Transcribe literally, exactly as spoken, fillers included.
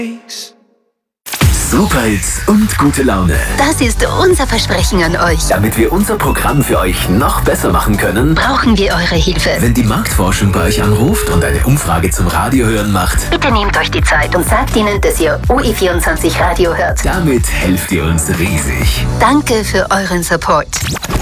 Superhits und gute Laune. Das ist unser Versprechen an euch. Damit wir unser Programm für euch noch besser machen können, brauchen wir eure Hilfe. Wenn die Marktforschung bei euch anruft und eine Umfrage zum Radiohören macht, bitte nehmt euch die Zeit und sagt ihnen, dass ihr O E vierundzwanzig Radio hört. Damit helft ihr uns riesig. Danke für euren Support.